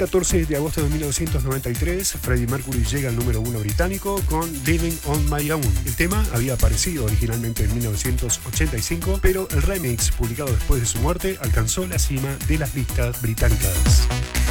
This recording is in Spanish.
14 de agosto de 1993, Freddie Mercury llega al número 1 británico con Living on My Own. El tema había aparecido originalmente en 1985, pero el remix, publicado después de su muerte, alcanzó la cima de las listas británicas.